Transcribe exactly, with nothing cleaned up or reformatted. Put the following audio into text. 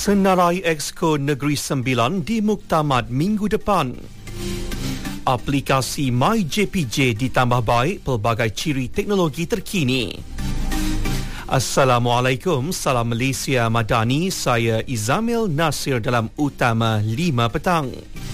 Senarai Exco Negeri Sembilan di Muktamad minggu depan. Aplikasi MyJPJ ditambah baik pelbagai ciri teknologi terkini. Assalamualaikum, salam Malaysia Madani. Saya Izamil Nasir dalam Utama lima petang.